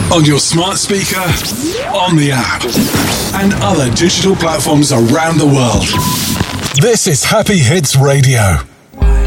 on your smart speaker, on the app, and other digital platforms around the world. This is Happy Hits Radio.